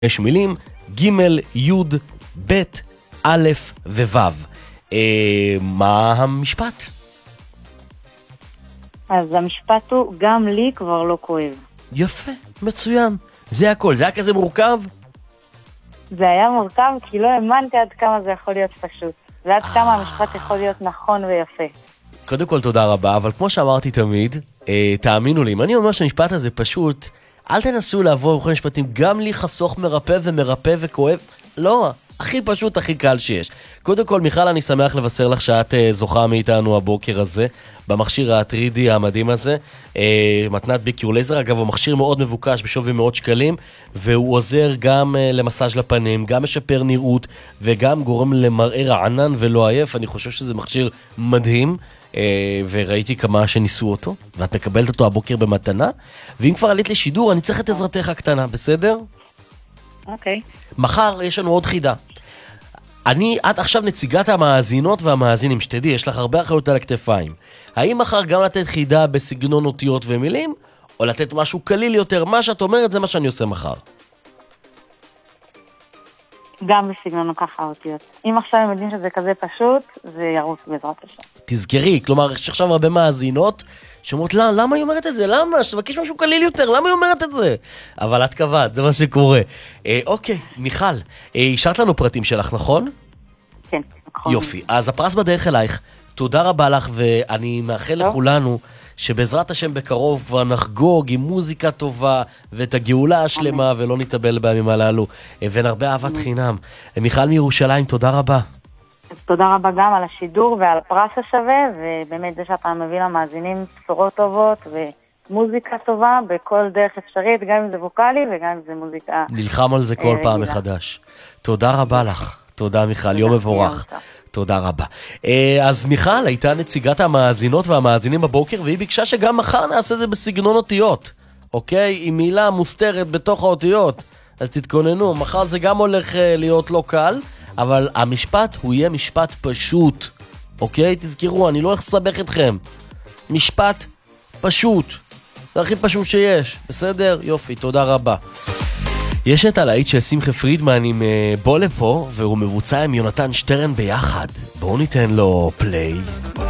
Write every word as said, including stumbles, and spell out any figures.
יש מילים, ג', י', ב', א' וו'. אה, מה המשפט? אז המשפט הוא, גם לי כבר לא כואב. יפה, מצוין. זה הכל, זה היה כזה מורכב? זה היה מורכב כי לא האמנתי עד כמה זה יכול להיות פשוט. ועד כמה המשפט יכול להיות נכון ויפה. קודם כל תודה רבה, אבל כמו שאמרתי תמיד, אה, תאמינו לי, אם אני אומר שהמשפט הזה פשוט, אל תנסו לעבור בכל משפטים, גם לי חסוך מרפא ומרפא וכואב, לא, הכי פשוט, הכי קל שיש. קודם כל, מיכל, אני שמח לבשר לך שאת אה, זוכה מאיתנו הבוקר הזה, במכשיר ה-תרי די המדהים הזה, אה, מתנת ביקיור לייזר, אגב, הוא מכשיר מאוד מבוקש בשווי מאות שקלים, והוא עוזר גם אה, למסאז' לפנים, גם משפר נראות, וגם גורם למראה רענן ולא עייף. אני חושב שזה מכשיר מדהים, אה, וראיתי כמה שניסו אותו, ואת מקבלת אותו הבוקר במתנה, ואם כבר עלית לשידור, אני צריך את עזרתך הקטנה, בסדר? אוקיי. מחר יש לנו עוד חידה. אני, את עכשיו נציגת המאזינות והמאזינים, שתדעי, יש לך הרבה אחריות על הכתפיים. האם מחר גם לתת חידה בסגנון אותיות ומילים, או לתת משהו קליל יותר? מה שאת אומרת זה מה שאני עושה מחר. גם בסגנון ככה אותיות. אם עכשיו הם יודעים שזה כזה פשוט, זה ירוץ בעזרת השם. תזכרי, כלומר, יש עכשיו הרבה מאזינות שאומרות, לא, למה היא אומרת את זה? למה? שתבקש משהו קליל יותר, למה היא אומרת את זה? אבל את קבעת, זה מה שקורה. אה, אוקיי, מיכל, אה, השארת לנו פרטים שלך, נכון? כן, נכון. יופי, אז הפרס בדרך אלייך, תודה רבה לך, ואני מאחל לכולנו שבעזרת השם בקרוב כבר נחגוג עם מוזיקה טובה, ואת הגאולה השלמה, ולא נתאבל בימים הללו, ונרבה אהבת חינם. מיכל מירושלים, תודה רבה. תודה רבה גם על השידור ועל הפרס השווה, ובאמת זה שאתה מביא למאזינים בשורות טובות ומוזיקה טובה בכל דרך אפשרית, גם אם זה ווקלי וגם אם זה מוזיקה. נלחם על זה כל פעם מחדש. תודה רבה לך. תודה מיכל, יום מבורך. תודה רבה. אז מיכל הייתה נציגת המאזינות והמאזינים בבוקר, והיא ביקשה שגם מחר נעשה זה בסגנון אותיות. אוקיי? עם מילה מוסתרת בתוך האותיות. אז תתכוננו, מחר זה גם הולך להיות לא קל. אבל המשפט הוא יהיה משפט פשוט, אוקיי? תזכרו, אני לא הולך לסבך אתכם. משפט פשוט. זה הכי פשוט שיש, בסדר? יופי, תודה רבה. יש את הלהיט של שמחה פרידמן עם בוא לפה, והוא מבוצע עם יונתן שטרן ביחד. בואו ניתן לו פליי.